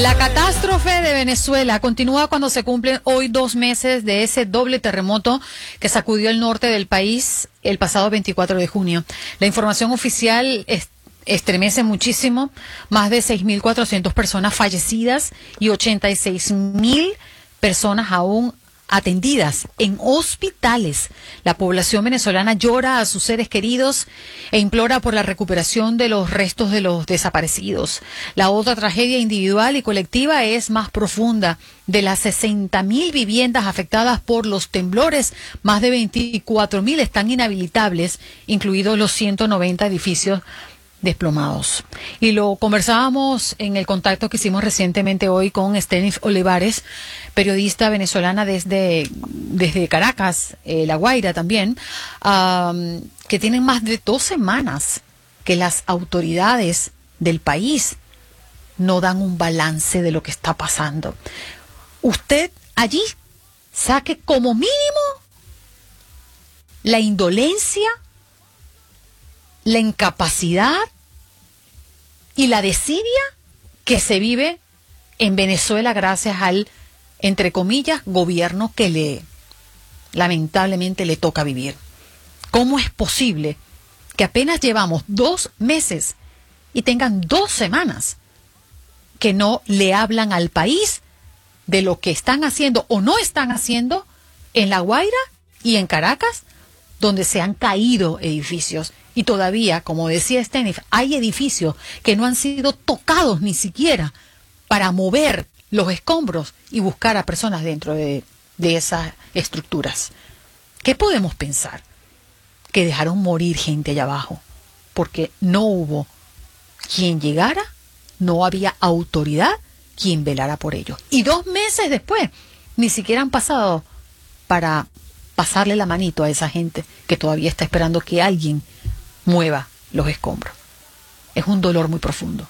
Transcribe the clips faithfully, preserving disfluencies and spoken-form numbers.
La catástrofe de Venezuela continúa cuando se cumplen hoy dos meses de ese doble terremoto que sacudió el norte del país el pasado veinticuatro de junio. La información oficial es, estremece muchísimo. Más de seis mil cuatrocientas personas fallecidas y ochenta y seis mil personas aún atendidas en hospitales. La población venezolana llora a sus seres queridos e implora por la recuperación de los restos de los desaparecidos. La otra tragedia individual y colectiva es más profunda. De las sesenta mil viviendas afectadas por los temblores, más de veinticuatro mil están inhabilitables, incluidos los ciento noventa edificios desplomados. Y lo conversábamos en el contacto que hicimos recientemente hoy con Stenif Olivares, periodista venezolana desde, desde Caracas, eh, La Guaira también, um, que tienen más de dos semanas que las autoridades del país no dan un balance de lo que está pasando. Usted allí saque como mínimo la indolencia, la incapacidad y la desidia que se vive en Venezuela gracias al, entre comillas, gobierno que le, lamentablemente, le toca vivir. ¿Cómo es posible que apenas llevamos dos meses y tengan dos semanas que no le hablan al país de lo que están haciendo o no están haciendo en La Guaira y en Caracas, donde se han caído edificios? Y todavía, como decía Stenif, hay edificios que no han sido tocados ni siquiera para mover los escombros y buscar a personas dentro de, de esas estructuras. ¿Qué podemos pensar? Que dejaron morir gente allá abajo, porque no hubo quien llegara, no había autoridad quien velara por ellos. Y dos meses después, ni siquiera han pasado para pasarle la manito a esa gente que todavía está esperando que alguien mueva los escombros. Es un dolor muy profundo.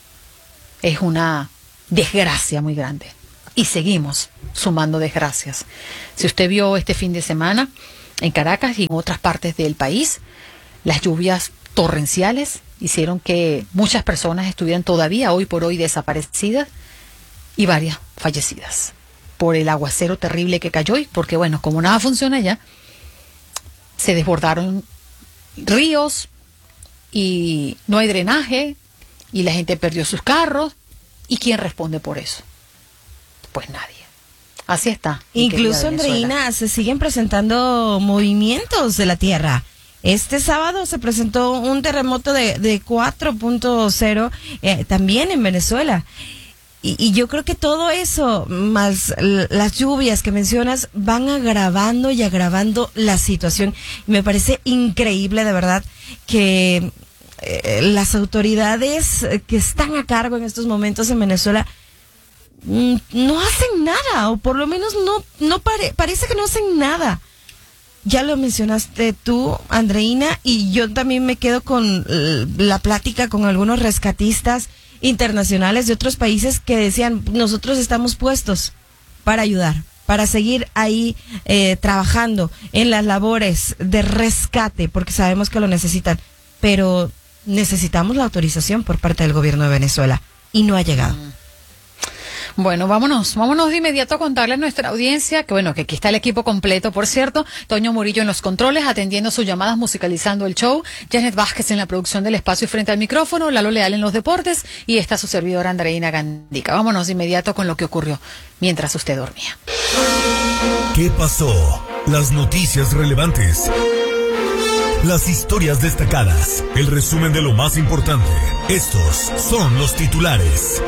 Es una desgracia muy grande. Y seguimos sumando desgracias. Si usted vio este fin de semana en Caracas y en otras partes del país, las lluvias torrenciales hicieron que muchas personas estuvieran todavía hoy por hoy desaparecidas y varias fallecidas por el aguacero terrible que cayó. Y porque, bueno, como nada funciona ya, se desbordaron ríos y no hay drenaje y la gente perdió sus carros. ¿Y quién responde por eso? Pues nadie. Así está. Incluso, Andreina, se siguen presentando movimientos de la tierra. Este sábado se presentó un terremoto de, de cuatro punto cero eh, también en Venezuela. Y, y yo creo que todo eso, más las lluvias que mencionas, van agravando y agravando la situación. Y me parece increíble, de verdad, que eh, las autoridades que están a cargo en estos momentos en Venezuela mm, no hacen nada, o por lo menos no, no pare, parece que no hacen nada. Ya lo mencionaste tú, Andreina, y yo también me quedo con la plática con algunos rescatistas internacionales de otros países que decían, nosotros estamos puestos para ayudar, para seguir ahí eh, trabajando en las labores de rescate, porque sabemos que lo necesitan, pero necesitamos la autorización por parte del gobierno de Venezuela y no ha llegado. Bueno, vámonos, vámonos de inmediato a contarle a nuestra audiencia que, bueno, que aquí está el equipo completo, por cierto. Toño Murillo en los controles, atendiendo sus llamadas, musicalizando el show. Janet Vázquez en la producción del espacio y frente al micrófono. Lalo Leal en los deportes. Y está su servidora Andreina Gandica. Vámonos de inmediato con lo que ocurrió mientras usted dormía. ¿Qué pasó? Las noticias relevantes. Las historias destacadas. El resumen de lo más importante. Estos son los titulares.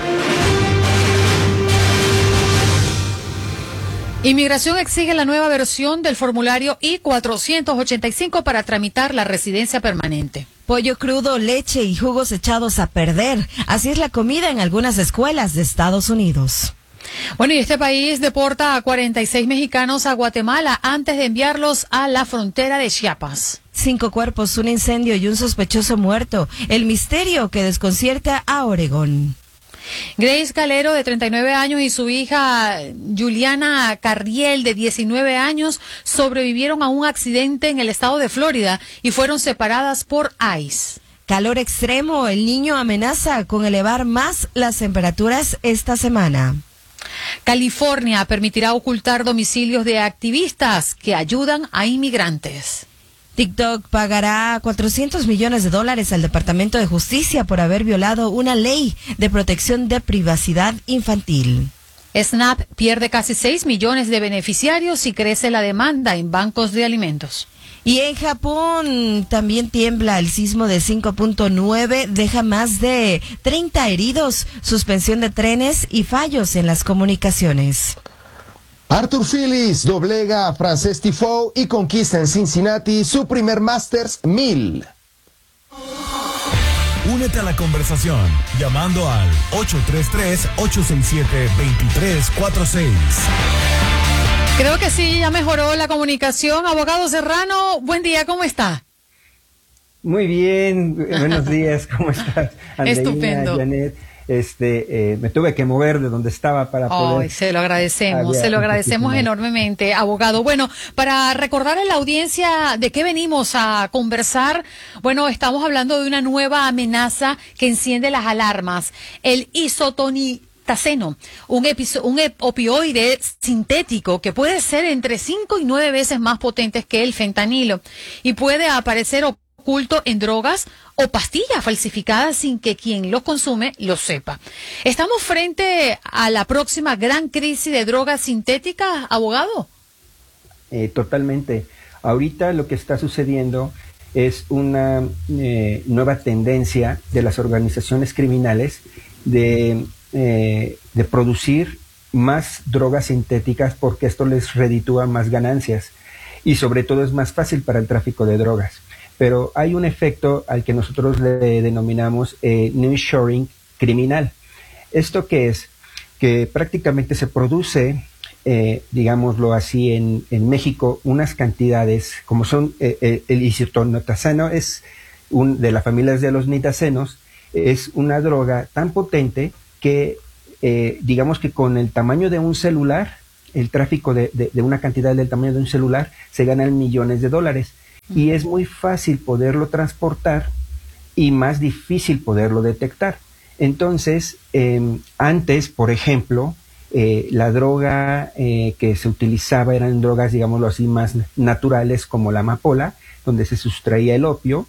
Inmigración exige la nueva versión del formulario I cuatrocientos ochenta y cinco para tramitar la residencia permanente. Pollo crudo, leche y jugos echados a perder. Así es la comida en algunas escuelas de Estados Unidos. Bueno, y este país deporta a cuarenta y seis mexicanos a Guatemala antes de enviarlos a la frontera de Chiapas. Cinco cuerpos, un incendio y un sospechoso muerto. El misterio que desconcierta a Oregón. Grace Calero, de treinta y nueve años, y su hija Juliana Carriel, de diecinueve años, sobrevivieron a un accidente en el estado de Florida y fueron separadas por ICE. Calor extremo, El Niño amenaza con elevar más las temperaturas esta semana. California permitirá ocultar domicilios de activistas que ayudan a inmigrantes. TikTok pagará cuatrocientos millones de dólares al Departamento de Justicia por haber violado una ley de protección de privacidad infantil. Snap pierde casi seis millones de beneficiarios y crece la demanda en bancos de alimentos. Y en Japón también tiembla. El sismo de cinco punto nueve deja más de treinta heridos, suspensión de trenes y fallos en las comunicaciones. Arthur Phillips doblega a Frances Tiafoe y conquista en Cincinnati su primer Masters mil. Únete a la conversación llamando al ocho tres tres, ocho seis siete, dos tres cuatro seis. Creo que sí, ya mejoró la comunicación. Abogado Serrano, buen día, ¿cómo está? Muy bien, buenos días, ¿cómo estás? Andreina, Estupendo. Janet, este, eh, me tuve que mover de donde estaba para poder... Ay, se lo agradecemos, Había se lo agradecemos muchísimo. enormemente, abogado. Bueno, para recordar a la audiencia de qué venimos a conversar, bueno, estamos hablando de una nueva amenaza que enciende las alarmas, el isotonitazeno. Un, episo- un ep- opioide sintético que puede ser entre cinco y nueve veces más potente que el fentanilo y puede aparecer oculto en drogas o pastillas falsificadas sin que quien lo consume lo sepa. ¿Estamos frente a la próxima gran crisis de drogas sintéticas, abogado? Eh, totalmente. Ahorita lo que está sucediendo es una eh, nueva tendencia de las organizaciones criminales de... Eh, de producir más drogas sintéticas porque esto les reditúa más ganancias y sobre todo es más fácil para el tráfico de drogas. Pero hay un efecto al que nosotros le denominamos eh, nearshoring criminal. ¿Esto qué es? Que prácticamente se produce, eh, digámoslo así, en, en México unas cantidades, como son eh, eh, el isotonitazeno, es un, de las familias de los nitazenos, es una droga tan potente que eh, digamos que con el tamaño de un celular, el tráfico de, de, de una cantidad del tamaño de un celular, se ganan millones de dólares. Uh-huh. Y es muy fácil poderlo transportar y más difícil poderlo detectar. Entonces, eh, antes, por ejemplo, eh, la droga eh, que se utilizaba eran drogas, digámoslo así, más naturales como la amapola, donde se sustraía el opio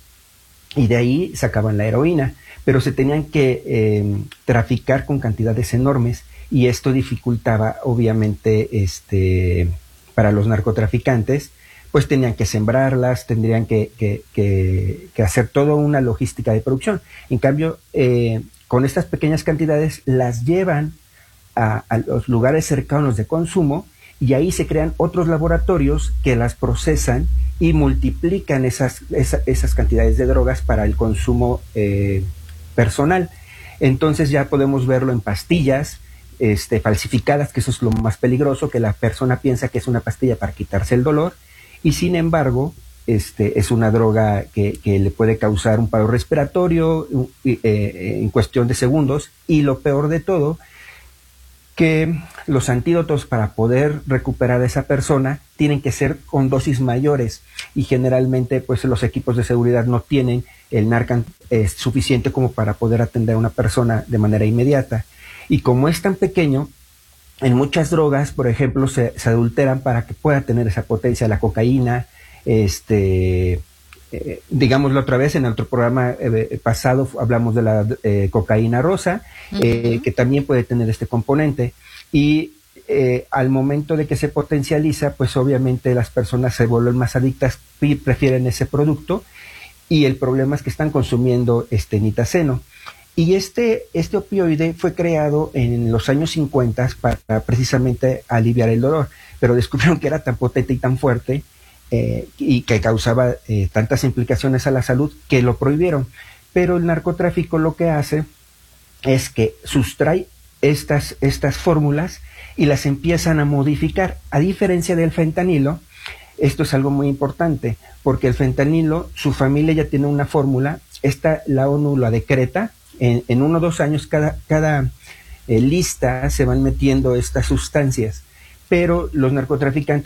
y de ahí sacaban la heroína. Pero se tenían que eh, traficar con cantidades enormes y esto dificultaba obviamente este, para los narcotraficantes, pues tenían que sembrarlas, tendrían que, que, que, que hacer toda una logística de producción. En cambio, eh, con estas pequeñas cantidades las llevan a, a los lugares cercanos de consumo y ahí se crean otros laboratorios que las procesan y multiplican esas, esa, esas cantidades de drogas para el consumo eh, personal. Entonces ya podemos verlo en pastillas este, falsificadas, que eso es lo más peligroso, que la persona piensa que es una pastilla para quitarse el dolor y sin embargo este, es una droga que, que le puede causar un paro respiratorio eh, en cuestión de segundos y lo peor de todo, que los antídotos para poder recuperar a esa persona tienen que ser con dosis mayores y generalmente pues los equipos de seguridad no tienen el Narcan eh, suficiente como para poder atender a una persona de manera inmediata. Y como es tan pequeño, en muchas drogas, por ejemplo, se, se adulteran para que pueda tener esa potencia. La cocaína, este, eh, digámoslo otra vez, en otro programa eh, pasado hablamos de la eh, cocaína rosa, uh-huh. eh, que también puede tener este componente. Y eh, al momento de que se potencializa, pues obviamente las personas se vuelven más adictas y prefieren ese producto. Y el problema es que están consumiendo este nitazeno. Y este, este opioide fue creado en los años cincuenta para precisamente aliviar el dolor, pero descubrieron que era tan potente y tan fuerte eh, y que causaba eh, tantas implicaciones a la salud que lo prohibieron. Pero el narcotráfico lo que hace es que sustrae estas, estas fórmulas y las empiezan a modificar. A diferencia del fentanilo, esto es algo muy importante, porque el fentanilo, su familia ya tiene una fórmula, esta la ONU la decreta, en, en uno o dos años cada, cada eh, lista se van metiendo estas sustancias, pero los narcotraficantes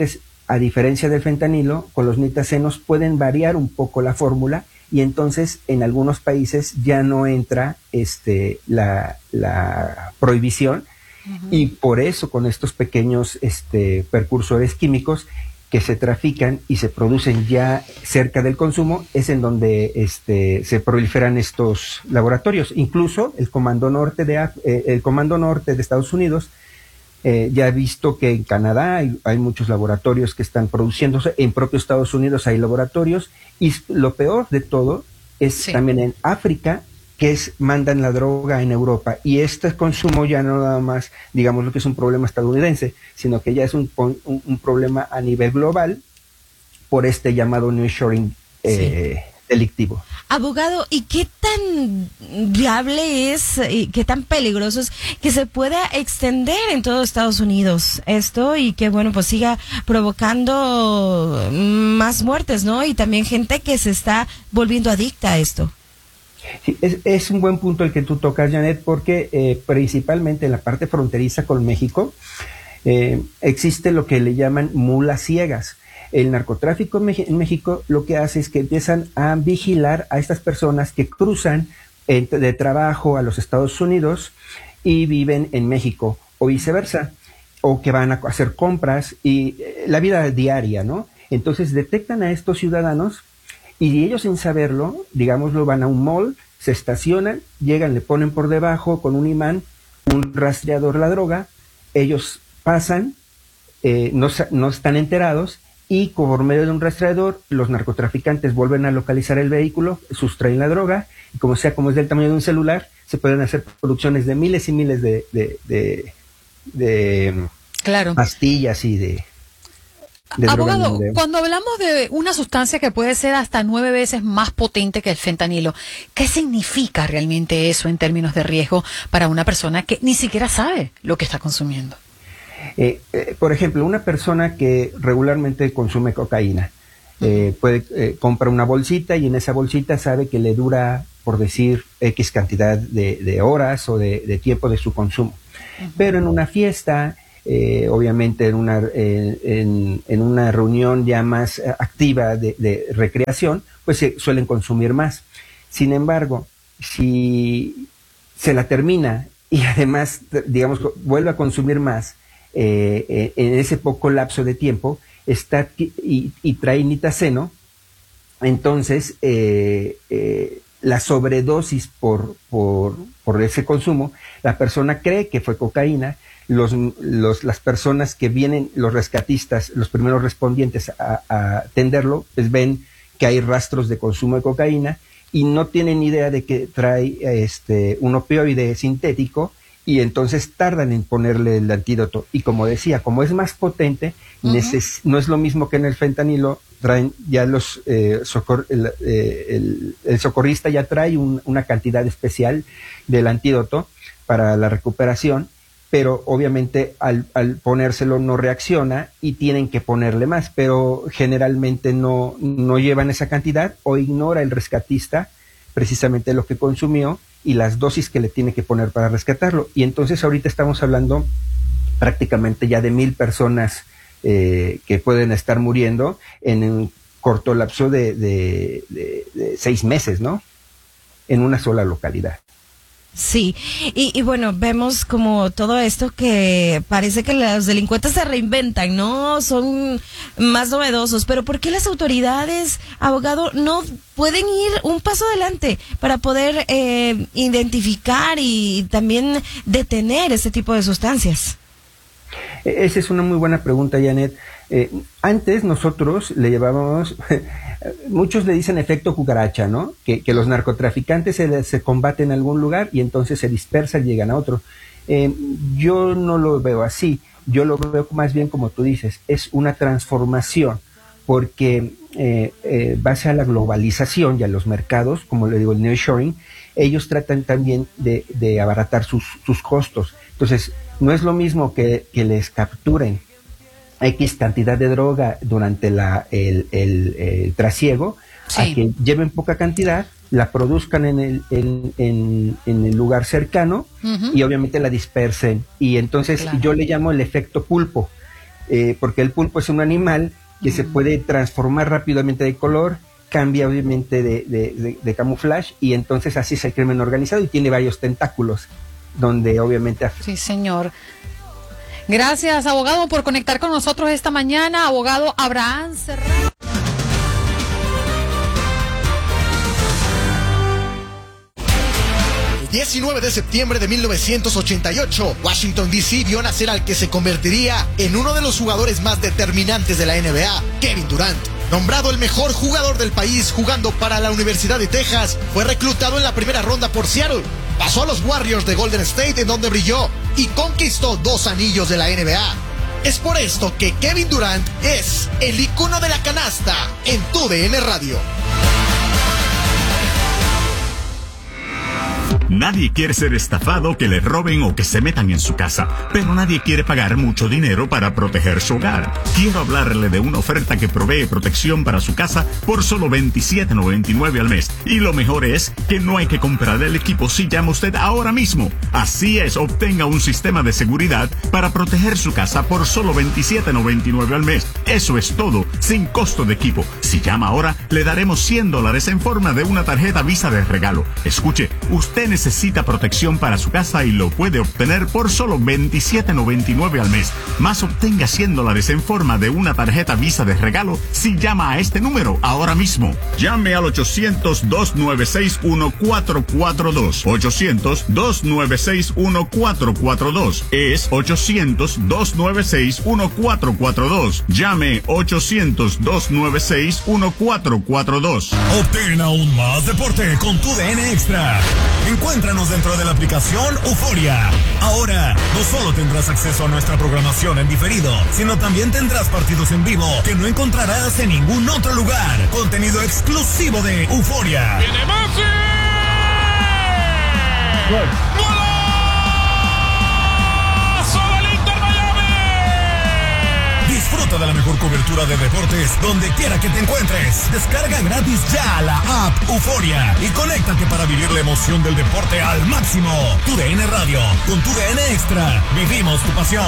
a diferencia del fentanilo, con los nitazenos pueden variar un poco la fórmula y entonces en algunos países ya no entra este, la, la prohibición. Uh-huh. Y por eso con estos pequeños este, precursores químicos que se trafican y se producen ya cerca del consumo, es en donde este, se proliferan estos laboratorios. Incluso el Comando Norte de, eh, el Comando Norte de Estados Unidos eh, ya ha visto que en Canadá hay, hay muchos laboratorios que están produciéndose, en propio Estados Unidos hay laboratorios, y lo peor de todo es sí. también en África, que es, mandan la droga en Europa, y este consumo ya no nada más, digamos, lo que es un problema estadounidense, sino que ya es un, un, un problema a nivel global por este llamado nearshoring eh, sí. delictivo. Abogado, ¿y qué tan viable es y qué tan peligroso es que se pueda extender en todo Estados Unidos esto y que, bueno, pues siga provocando más muertes, ¿no? Y también gente que se está volviendo adicta a esto. Sí, es, es un buen punto el que tú tocas, Janet, porque eh, principalmente en la parte fronteriza con México eh, existe lo que le llaman mulas ciegas. El narcotráfico en, Me- en México lo que hace es que empiezan a vigilar a estas personas que cruzan eh, de trabajo a los Estados Unidos y viven en México, o viceversa, o que van a hacer compras y eh, la vida diaria, ¿no? Entonces detectan a estos ciudadanos y ellos sin saberlo, digámoslo, van a un mall, se estacionan, llegan, le ponen por debajo con un imán, un rastreador la droga, ellos pasan, eh, no, no están enterados, y por medio de un rastreador, los narcotraficantes vuelven a localizar el vehículo, sustraen la droga, y como sea, como es del tamaño de un celular, se pueden hacer producciones de miles y miles de, de, de, de claro. pastillas y de... Abogado, cuando hablamos de una sustancia que puede ser hasta nueve veces más potente que el fentanilo, ¿qué significa realmente eso en términos de riesgo para una persona que ni siquiera sabe lo que está consumiendo? Eh, eh, por ejemplo, una persona que regularmente consume cocaína, eh, puede eh, compra una bolsita y en esa bolsita sabe que le dura, por decir, X cantidad de, de horas o de, de tiempo de su consumo. Uh-huh. Pero en una fiesta... Eh, obviamente en una, eh, en, en una reunión ya más activa de, de recreación, pues se suelen consumir más. Sin embargo, si se la termina y además, digamos, vuelve a consumir más eh, eh, en ese poco lapso de tiempo, está y, y trae nitazeno, entonces eh, eh, la sobredosis por, por, por ese consumo, la persona cree que fue cocaína. Los, los, las personas que vienen, los rescatistas, los primeros respondientes a, a atenderlo, pues ven que hay rastros de consumo de cocaína y no tienen idea de que trae este, un opioide sintético y entonces tardan en ponerle el antídoto. Y como decía, como es más potente, uh-huh. neces- no es lo mismo que en el fentanilo, traen ya los eh, socor- el, eh, el, el socorrista ya trae un, una cantidad especial del antídoto para la recuperación, pero obviamente al, al ponérselo no reacciona y tienen que ponerle más, pero generalmente no, no llevan esa cantidad o ignora el rescatista precisamente lo que consumió y las dosis que le tiene que poner para rescatarlo. Y entonces ahorita estamos hablando prácticamente ya de mil personas eh, que pueden estar muriendo en un corto lapso de, de, de, de seis meses, ¿no? En una sola localidad. Sí, y, y bueno, vemos como todo esto que parece que los delincuentes se reinventan, ¿no? Son más novedosos, pero ¿por qué las autoridades, abogado, no pueden ir un paso adelante para poder eh, identificar y también detener este tipo de sustancias? Esa es una muy buena pregunta, Janet. Eh, antes nosotros le llevábamos, muchos le dicen efecto cucaracha, ¿no? Que, que los narcotraficantes se, se combaten en algún lugar y entonces se dispersan y llegan a otro. Eh, yo no lo veo así, yo lo veo más bien como tú dices, es una transformación, porque eh, eh, base a la globalización y a los mercados, como le digo, el nearshoring, ellos tratan también de, de abaratar sus, sus costos. Entonces, no es lo mismo que, que les capturen X cantidad de droga durante la, el, el, el trasiego, sí. a que lleven poca cantidad, la produzcan en el, en, en, en el lugar cercano uh-huh. y obviamente la dispersen. Y entonces claro. yo le llamo el efecto pulpo, eh, porque el pulpo es un animal que se puede transformar rápidamente de color, cambia obviamente de, de, de, de camuflaje, y entonces así es el crimen organizado, y tiene varios tentáculos donde obviamente... Sí, señor. Gracias, abogado, por conectar con nosotros esta mañana. Abogado Abraham Serrano. El diecinueve de septiembre de mil novecientos ochenta y ocho, Washington D C vio nacer al que se convertiría en uno de los jugadores más determinantes de la N B A, Kevin Durant. Nombrado el mejor jugador del país jugando para la Universidad de Texas, fue reclutado en la primera ronda por Seattle. Pasó a los Warriors de Golden State, en donde brilló y conquistó dos anillos de la N B A. Es por esto que Kevin Durant es el icono de la canasta en tu D N Radio. Nadie quiere ser estafado, que le roben o que se metan en su casa, pero nadie quiere pagar mucho dinero para proteger su hogar. Quiero hablarle de una oferta que provee protección para su casa por solo veintisiete noventa y nueve al mes. Y lo mejor es que no hay que comprar el equipo si llama usted ahora mismo. Así es, obtenga un sistema de seguridad para proteger su casa por solo veintisiete noventa y nueve al mes. Eso es todo, sin costo de equipo. Si llama ahora, le daremos cien dólares en forma de una tarjeta Visa de regalo. Escuche, usted necesita protección para su casa y lo puede obtener por solo veintisiete noventa y nueve al mes. Más, obtenga cien dólares en forma de una tarjeta Visa de regalo si llama a este número ahora mismo. Llame al ochocientos, dos nueve seis, uno cuatro cuatro dos. ochocientos, dos nueve seis, uno cuatro cuatro dos. Es ochocientos, dos nueve seis, uno cuatro cuatro dos. Llame ochocientos, dos nueve seis, uno cuatro cuatro dos. Obtén aún más deporte con tu D N Extra. Encuéntranos dentro de la aplicación Euforia. Ahora, no solo tendrás acceso a nuestra programación en diferido, sino también tendrás partidos en vivo que no encontrarás en ningún otro lugar. Contenido exclusivo de Euforia. ¡Viene Messi! ¡Gol! ¡Golazo del Inter Miami! Disfruta de la mejor cobertura de deportes donde quiera que te encuentres. Descarga gratis ya la app Euforia y conéctate para vivir la emoción del deporte al máximo. Tu D N Radio, con tu D N Extra, vivimos tu pasión.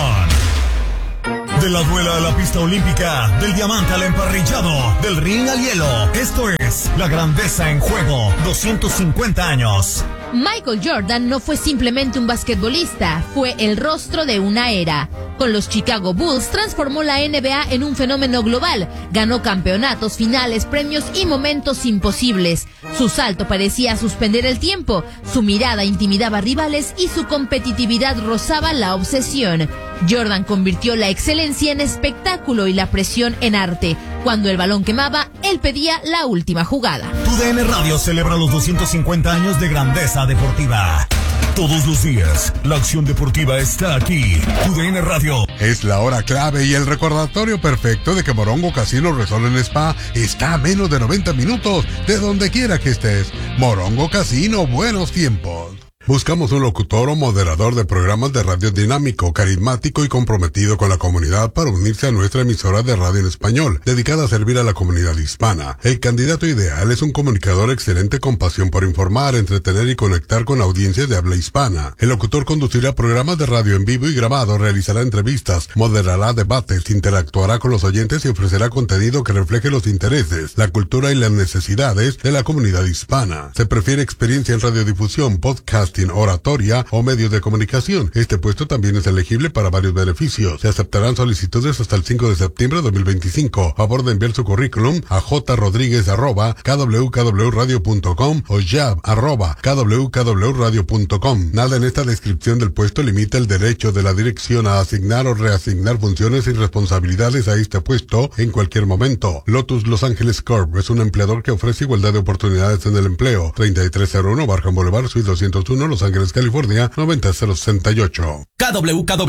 De la duela a la pista olímpica, del diamante al emparrillado, del ring al hielo. Esto es La Grandeza en Juego, doscientos cincuenta años. Michael Jordan no fue simplemente un basquetbolista, fue el rostro de una era. Con los Chicago Bulls transformó la N B A en un fenómeno global, ganó campeonatos, finales, premios y momentos imposibles. Su salto parecía suspender el tiempo, su mirada intimidaba rivales y su competitividad rozaba la obsesión. Jordan convirtió la excelencia en espectáculo y la presión en arte. Cuando el balón quemaba, él pedía la última jugada. Tu D N Radio celebra los doscientos cincuenta años de grandeza deportiva. Todos los días, la acción deportiva está aquí. Tu D N Radio. Es la hora clave y el recordatorio perfecto de que Morongo Casino Resort and Spa está a menos de noventa minutos de donde quiera que estés. Morongo Casino, buenos tiempos. Buscamos un locutor o moderador de programas de radio dinámico, carismático y comprometido con la comunidad para unirse a nuestra emisora de radio en español, dedicada a servir a la comunidad hispana. El candidato ideal es un comunicador excelente con pasión por informar, entretener y conectar con audiencias de habla hispana. El locutor conducirá programas de radio en vivo y grabado, realizará entrevistas, moderará debates, interactuará con los oyentes y ofrecerá contenido que refleje los intereses, la cultura y las necesidades de la comunidad hispana. Se prefiere experiencia en radiodifusión, podcast, oratoria o medios de comunicación. Este puesto también es elegible para varios beneficios. Se aceptarán solicitudes hasta el cinco de septiembre de dos mil veinticinco. Favor de enviar su currículum a jrodriguez arroba k w k w radio punto com o jab arroba k w k w radio punto com. Nada en esta descripción del puesto limita el derecho de la dirección a asignar o reasignar funciones y responsabilidades a este puesto en cualquier momento. Lotus Los Ángeles Corp es un empleador que ofrece igualdad de oportunidades en el empleo. treinta y tres cero uno Barham Boulevard, Suite doscientos uno, Los Ángeles, California, noventa cero sesenta y ocho. K W K W